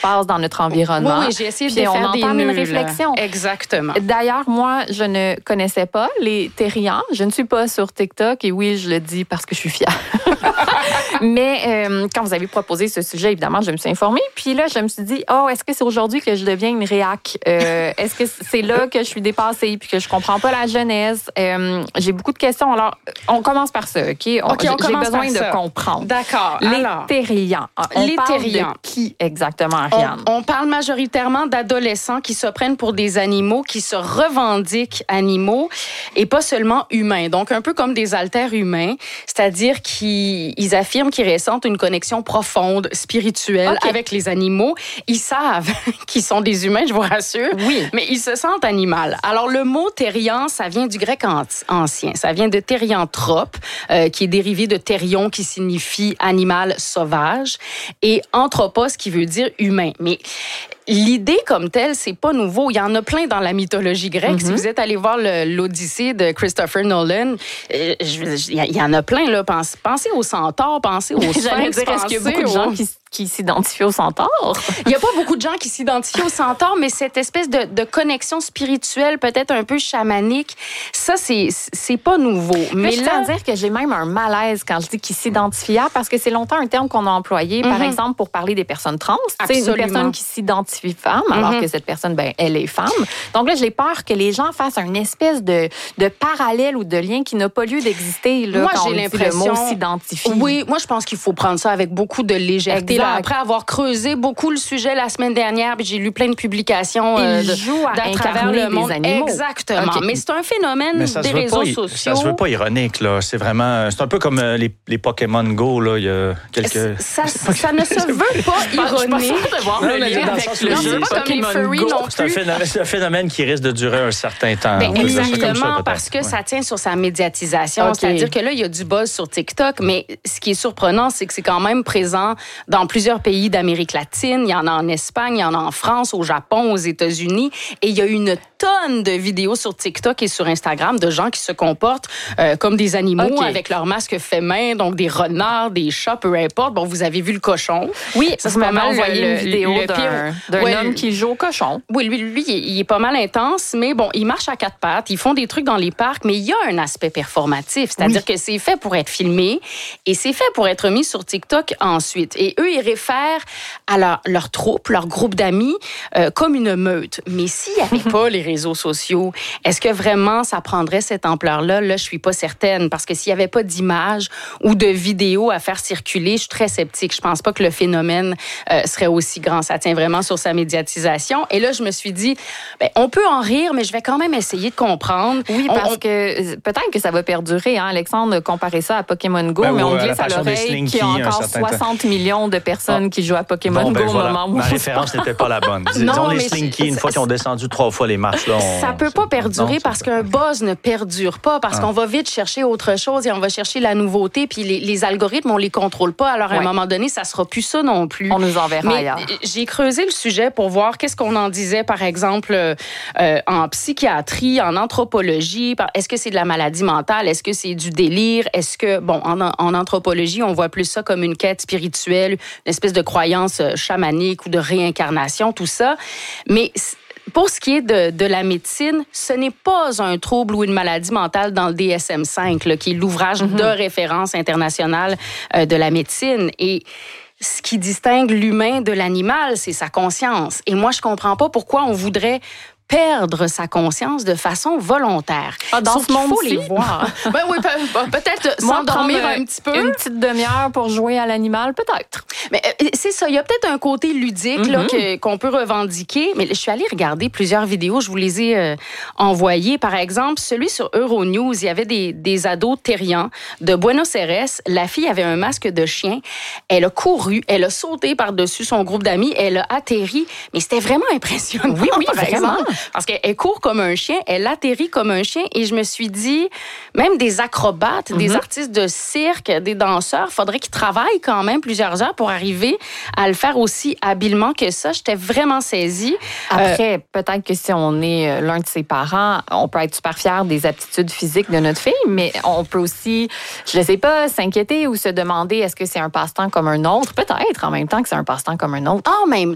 passe dans notre environnement. Oui, j'ai essayé de puis faire on des entame une nœuds, réflexion. Exactement. D'ailleurs, moi, je ne connaissais pas les terriens. Je ne suis pas sur TikTok et oui, je le dis parce que je suis fière. Mais quand vous avez proposé ce sujet, évidemment, je me suis informée. Puis là, je me suis dit, est-ce que c'est aujourd'hui que je deviens une réac? Est-ce que c'est là que je suis dépassée puis que je comprends pas la jeunesse? J'ai beaucoup de questions. Alors, on commence par ça, OK? J'ai besoin de comprendre. D'accord. Les terriens. Les terriens. De qui exactement, Ariane? On parle majoritairement d'adolescents qui se prennent pour des animaux, qui se revendiquent animaux et pas seulement humains. Donc, un peu comme des alters humains, c'est-à-dire qu'ils affirment qu'ils ressentent une connexion profonde, spirituelle avec les animaux. Ils savent qu'ils sont des humains, je vous rassure, mais ils se sentent animal. Alors, le mot terrien, ça vient du grec ancien. Ça vient de thérianthrope, qui est dérivé de thérion, qui signifie animal sauvage, et anthropos, qui veut dire humain. Mais l'idée comme telle, c'est pas nouveau. Il y en a plein dans la mythologie grecque. Si vous êtes allé voir l'Odyssée de Christopher Nolan, il y en a plein. Là. Pensez aux centaures, pensez aux sphinx. J'allais dire, est-ce qu'il y a beaucoup de gens qui s'identifient aux centaures? Il n'y a pas beaucoup de gens qui s'identifient aux centaures, mais cette espèce de connexion spirituelle, peut-être un peu chamanique, ça, c'est pas nouveau. Mais je tiens à dire que j'ai même un malaise quand je dis qu'ils s'identifient, parce que c'est longtemps un terme qu'on a employé, par exemple, pour parler des personnes trans. C'est une personne qui s'identifie femme, alors que cette personne, elle est femme. Donc là, j'ai peur que les gens fassent une espèce de parallèle ou de lien qui n'a pas lieu d'exister là, quand j'ai l'impression le mot s'identifie. Oui, moi, je pense qu'il faut prendre ça avec beaucoup de légèreté. Là, après avoir creusé beaucoup le sujet la semaine dernière, puis j'ai lu plein de publications à travers le monde. Des animaux. Exactement. Okay. Mais c'est un phénomène des réseaux sociaux. Ça se veut pas ironique, là. C'est vraiment... C'est un peu comme les Pokémon Go, là. Il y a quelques... Ça ne se veut pas ironique. Je pense pas de voir le lien avec le jeu. C'est pas comme les furries non plus. C'est un phénomène qui risque de durer un certain temps. Exactement, parce que ça tient sur sa médiatisation. C'est-à-dire que là, il y a du buzz sur TikTok, mais ce qui est surprenant, c'est que c'est quand même présent dans plusieurs pays d'Amérique latine. Il y en a en Espagne, il y en a en France, au Japon, aux États-Unis. Et il y a une tonne de vidéos sur TikTok et sur Instagram de gens qui se comportent comme des animaux avec leur masque fait main, donc des renards, des chats, peu importe. Bon, vous avez vu le cochon. Oui, ça c'est pas mal envoyé une vidéo d'un homme qui joue au cochon. Oui, lui, il est pas mal intense, mais bon, il marche à quatre pattes, ils font des trucs dans les parcs, mais il y a un aspect performatif, c'est-à-dire que c'est fait pour être filmé et c'est fait pour être mis sur TikTok ensuite. Et eux, ils réfèrent à leur troupe, leur groupe d'amis, comme une meute. Mais s'il n'y avait pas les réseaux sociaux, est-ce que vraiment ça prendrait cette ampleur-là? Là, je suis pas certaine, parce que s'il n'y avait pas d'images ou de vidéos à faire circuler, je suis très sceptique. Je pense pas que le phénomène serait aussi grand. Ça tient vraiment sur sa médiatisation. Et là, je me suis dit, on peut en rire, mais je vais quand même essayer de comprendre. Oui, parce que peut-être que ça va perdurer. Hein? Alexandre comparait ça à Pokémon Go, mais on glisse à l'oreille qu'il y a encore 60 millions de personnes qui jouent à Pokémon Go au moment où... Ma référence n'était pas la bonne. Disons les Slinky, une fois qu'ils ont descendu 3 fois les marches, là, ça peut pas perdurer parce qu'un buzz ne perdure pas, parce qu'on va vite chercher autre chose et on va chercher la nouveauté, puis les algorithmes, on les contrôle pas. Alors, à un moment donné, ça sera plus ça non plus. On nous enverra ailleurs. J'ai creusé le sujet pour voir qu'est-ce qu'on en disait, par exemple, en psychiatrie, en anthropologie. Est-ce que c'est de la maladie mentale? Est-ce que c'est du délire? Est-ce que, en anthropologie, on voit plus ça comme une quête spirituelle, une espèce de croyance chamanique ou de réincarnation, tout ça. Mais pour ce qui est de la médecine, ce n'est pas un trouble ou une maladie mentale dans le DSM-5, là, qui est l'ouvrage de référence internationale de la médecine. Et ce qui distingue l'humain de l'animal, c'est sa conscience. Et moi, je comprends pas pourquoi on voudrait perdre sa conscience de façon volontaire. Dans ce monde, il faut les voir. Oui, peut-être s'endormir un petit peu. Une petite demi-heure pour jouer à l'animal, peut-être. Mais c'est ça, il y a peut-être un côté ludique là, qu'on peut revendiquer, mais je suis allée regarder plusieurs vidéos, je vous les ai envoyées. Par exemple, celui sur Euronews, il y avait des ados terriens de Buenos Aires. La fille avait un masque de chien. Elle a couru, elle a sauté par-dessus son groupe d'amis, elle a atterri, mais c'était vraiment impressionnant. Oui, par exemple. Parce qu'elle court comme un chien, elle atterrit comme un chien, et je me suis dit, même des acrobates, des artistes de cirque, des danseurs, faudrait qu'ils travaillent quand même plusieurs heures pour arriver à le faire aussi habilement que ça. J'étais vraiment saisie. Après, peut-être que si on est l'un de ses parents, on peut être super fier des aptitudes physiques de notre fille, mais on peut aussi, je ne sais pas, s'inquiéter ou se demander est-ce que c'est un passe-temps comme un autre? Peut-être en même temps que c'est un passe-temps comme un autre. En même temps.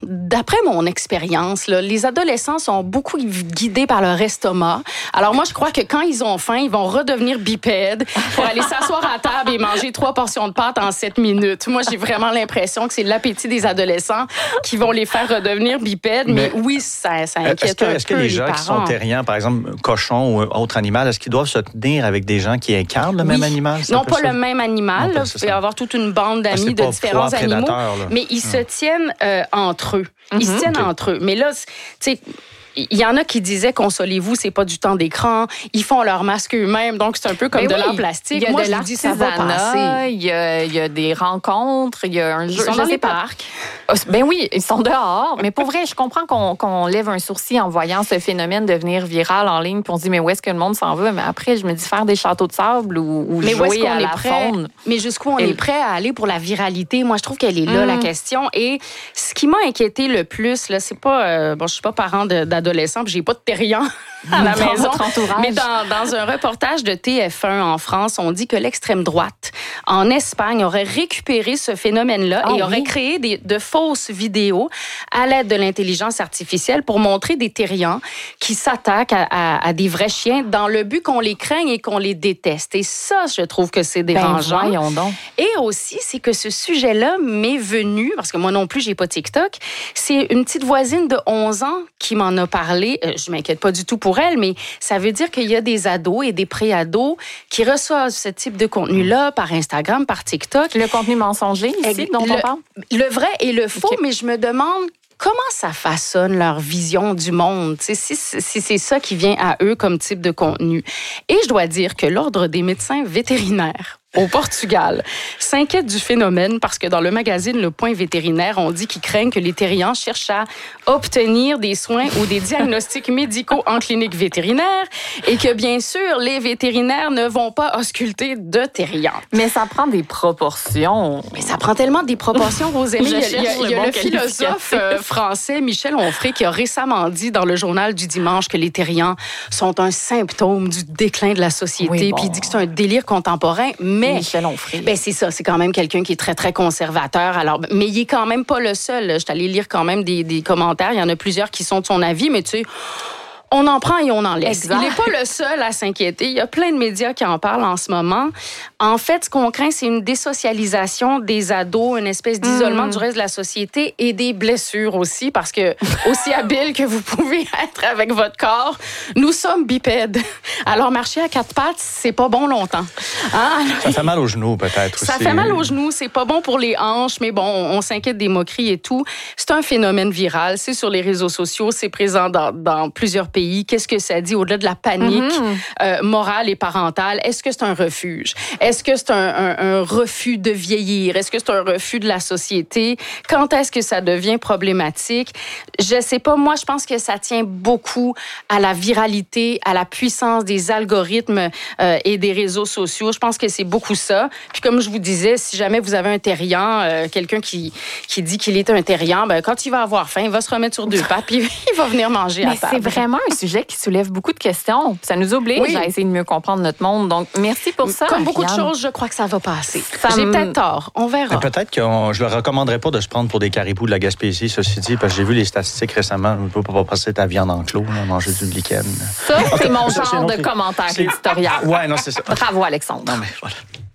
d'après mon expérience, là, les adolescents sont beaucoup guidés par leur estomac. Alors moi, je crois que quand ils ont faim, ils vont redevenir bipèdes pour aller s'asseoir à table et manger 3 portions de pâtes en 7 minutes. Moi, j'ai vraiment l'impression que c'est l'appétit des adolescents qui vont les faire redevenir bipèdes. Mais oui, ça inquiète un peu. Est-ce que les gens qui sont terriens, par exemple, cochon ou autre animal, est-ce qu'ils doivent se tenir avec des gens qui incarnent le même animal? Non, pas le même animal. Là, vous pouvez avoir toute une bande d'amis de différents animaux. Mais ils se tiennent entre eux. Ils se tiennent entre eux. Mais là, tu sais, il y en a qui disaient, consolez-vous, c'est pas du temps d'écran. Ils font leur masque eux-mêmes, donc c'est un peu comme de l'art plastique. Il y a de l'artisanat, il y a des rencontres, il y a un jeu. Ils sont dans les parcs. Ben oui, ils sont dehors. Mais pour vrai, je comprends qu'on lève un sourcil en voyant ce phénomène devenir viral en ligne, puis on se dit, mais où est-ce que le monde s'en va? Mais après, je me dis, faire des châteaux de sable ou jouer à la faune. Mais jusqu'où on est prêt à aller pour la viralité? Moi, je trouve qu'elle est là, la question. Et ce qui m'a inquiété le plus, là, c'est pas... je suis pas parent d'adolescents, puis j'ai pas de terrien à la maison. Mais dans un reportage de TF1 en France, on dit que l'extrême droite en Espagne aurait récupéré ce phénomène-là et aurait créé de fausses vidéos à l'aide de l'intelligence artificielle pour montrer des terriens qui s'attaquent à des vrais chiens dans le but qu'on les craigne et qu'on les déteste. Et ça, je trouve que c'est dérangeant. Voyons donc. Et aussi, c'est que ce sujet-là m'est venu, parce que moi non plus, j'ai pas TikTok, c'est une petite voisine de 11 ans qui m'en a parlé. Je m'inquiète pas du tout pour elle, mais ça veut dire qu'il y a des ados et des pré-ados qui reçoivent ce type de contenu-là par Instagram, par TikTok. Le contenu mensonger ici, dont on parle? Le vrai et le faux, mais je me demande comment ça façonne leur vision du monde, si c'est ça qui vient à eux comme type de contenu. Et je dois dire que l'Ordre des médecins vétérinaires au Portugal s'inquiète du phénomène parce que dans le magazine Le Point vétérinaire, on dit qu'ils craignent que les terriens cherchent à obtenir des soins ou des diagnostics médicaux en clinique vétérinaire et que, bien sûr, les vétérinaires ne vont pas ausculter de terriens. Mais ça prend des proportions. Mais ça prend tellement des proportions, Rosélie. Il y a le philosophe français Michel Onfray qui a récemment dit dans le journal du dimanche que les terriens sont un symptôme du déclin de la société. Oui, bon. Puis il dit que c'est un délire contemporain, mais Michel Onfray. Ben c'est ça, c'est quand même quelqu'un qui est très, très conservateur. Alors, mais il est quand même pas le seul. Je suis allée lire quand même des commentaires. Il y en a plusieurs qui sont de son avis, mais tu sais... On en prend et on en laisse. Exact. Il n'est pas le seul à s'inquiéter. Il y a plein de médias qui en parlent en ce moment. En fait, ce qu'on craint, c'est une désocialisation des ados, une espèce d'isolement du reste de la société et des blessures aussi, parce que, aussi habile que vous pouvez être avec votre corps, nous sommes bipèdes. Alors, marcher à 4 pattes, c'est pas bon longtemps. Hein? Ça fait mal aux genoux, peut-être aussi. Ça fait mal aux genoux, c'est pas bon pour les hanches, mais bon, on s'inquiète des moqueries et tout. C'est un phénomène viral, c'est sur les réseaux sociaux, c'est présent dans plusieurs pays. Qu'est-ce que ça dit au-delà de la panique morale et parentale? Est-ce que c'est un refuge? Est-ce que c'est un refus de vieillir? Est-ce que c'est un refus de la société? Quand est-ce que ça devient problématique? Je sais pas. Moi, je pense que ça tient beaucoup à la viralité, à la puissance des algorithmes et des réseaux sociaux. Je pense que c'est beaucoup ça. Puis comme je vous disais, si jamais vous avez un terrien, quelqu'un qui dit qu'il est un terrien, ben, quand il va avoir faim, il va se remettre sur 2 pattes puis il va venir manger à table. C'est vraiment un sujet qui soulève beaucoup de questions. Ça nous oblige à essayer de mieux comprendre notre monde. Donc, merci pour ça. Comme beaucoup de choses, je crois que ça va passer. J'ai peut-être tort. On verra. Mais peut-être que je ne le recommanderais pas de se prendre pour des caribous de la Gaspésie, ceci dit, parce que j'ai vu les statistiques récemment. On ne peut pas passer ta viande en clos, manger du lichen. Ça, c'est mon genre de commentaire éditorial. Ouais, non, c'est ça. Bravo, Alexandre. Non, mais voilà.